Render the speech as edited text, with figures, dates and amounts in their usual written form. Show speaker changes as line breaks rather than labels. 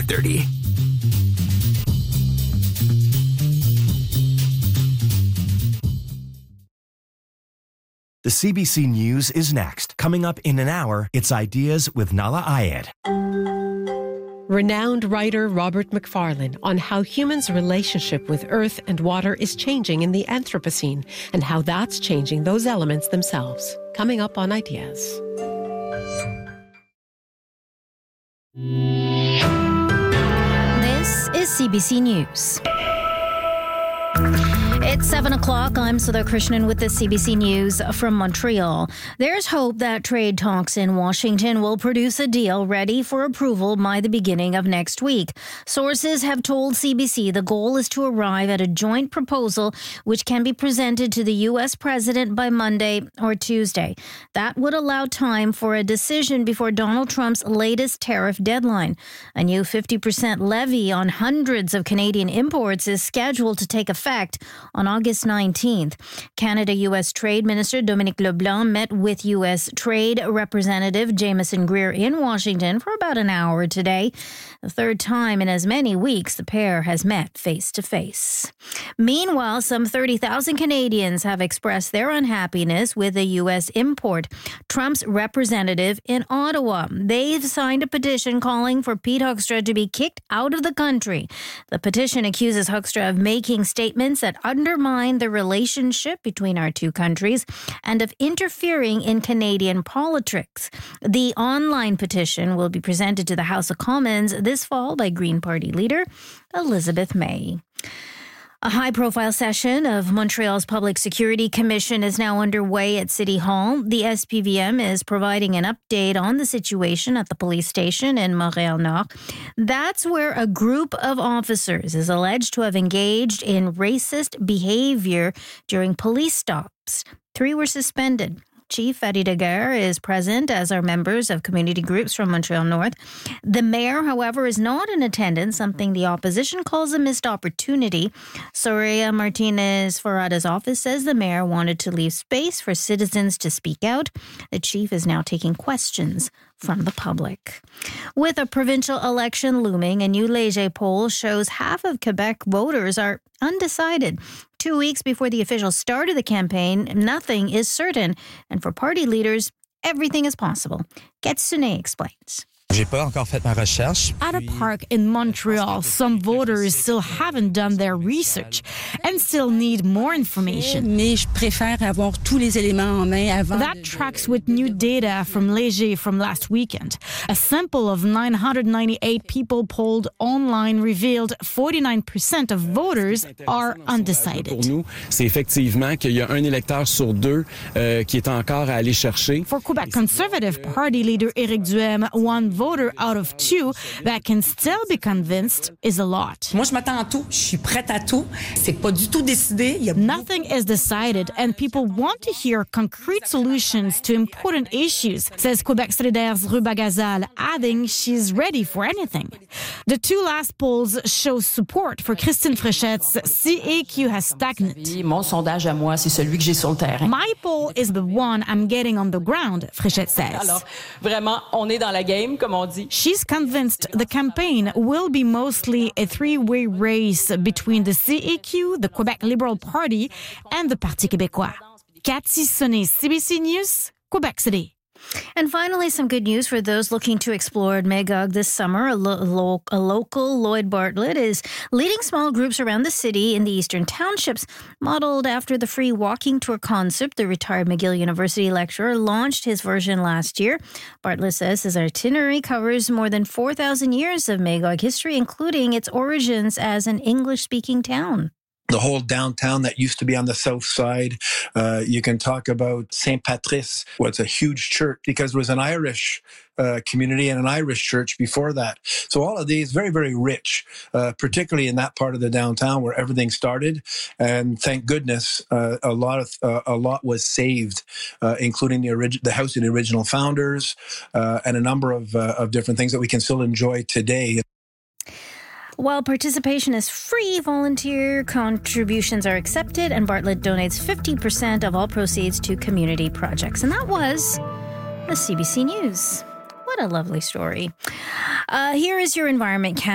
5:30.
The CBC News is next. Coming up in an hour, it's Ideas with Nala Ayed.
Renowned writer Robert Macfarlane on how humans' relationship with earth and water is changing in the Anthropocene and how that's changing those elements themselves. Coming up on Ideas.
This is CBC News. It's 7 o'clock. I'm Sudha Krishnan with the CBC News from Montreal. There's hope that trade talks in Washington will produce a deal ready for approval by the beginning of next week. Sources have told CBC the goal is to arrive at a joint proposal which can be presented to the U.S. president by Monday or Tuesday. That would allow time for a decision before Donald Trump's latest tariff deadline. A new 50% levy on hundreds of Canadian imports is scheduled to take effect on August 19th. Canada-U.S. Trade Minister Dominic LeBlanc met with U.S. Trade Representative Jameson Greer in Washington for about an hour today. The third time in as many weeks the pair has met face-to-face. Meanwhile, some 30,000 Canadians have expressed their unhappiness with a U.S. import. Trump's representative in Ottawa. They've signed a petition calling for Pete Hoekstra to be kicked out of the country. The petition accuses Hoekstra of making statements that undermine the relationship between our two countries and of interfering in Canadian politics. The online petition will be presented to the House of Commons this fall by Green Party leader Elizabeth May. A high-profile session of Montreal's Public Security Commission is now underway at City Hall. The SPVM is providing an update on the situation at the police station in Montréal-Nord. That's where a group of officers is alleged to have engaged in racist behavior during police stops. 3 were suspended. Chief Eddie Daguerre is present, as are members of community groups from Montreal North. The mayor, however, is not in attendance, something the opposition calls a missed opportunity. Soraya Martinez Farada's office says the mayor wanted to leave space for citizens to speak out. The chief is now taking questions from the public. With a provincial election looming, a new Léger poll shows half of Quebec voters are undecided. 2 weeks before the official start of the campaign, nothing is certain. And for party leaders, everything is possible. Getsune explains.
At a park in Montreal, some voters still haven't done their research and still need more information. That tracks with new data from Léger from last weekend. A sample of 998 people polled online revealed 49% of voters are undecided. For Quebec Conservative Party leader Éric Duhem, one voter out of 2 that can still be convinced is a lot. Nothing is decided and people want to hear concrete solutions to important issues, says Quebec Solidaires' Ruba Gazal, adding she's ready for anything. The 2 last polls show support for Christine Fréchette's CAQ has stagnated. My poll is the one I'm getting on the ground, Fréchette says. She's convinced the campaign will be mostly a 3-way race between the CAQ, the Quebec Liberal Party, and the Parti québécois. Cathy Sonnet, CBC News, Quebec City.
And finally, some good news for those looking to explore Magog this summer. A local, Lloyd Bartlett, is leading small groups around the city in the eastern townships. Modeled after the free walking tour concept, the retired McGill University lecturer launched his version last year. Bartlett says his itinerary covers more than 4,000 years of Magog history, including its origins as an English-speaking town.
The whole downtown that used to be on the south side. You can talk about St. Patrice, what's a huge church, because there was an Irish community and an Irish church before that. So all of these, very, very rich, particularly in that part of the downtown where everything started. And thank goodness, a lot was saved, including the house of the original founders, and a number of different things that we can still enjoy today.
While participation is free, volunteer contributions are accepted, and Bartlett donates 50% of all proceeds to community projects. And that was the CBC News. What a lovely story. Here is your Environment Canada.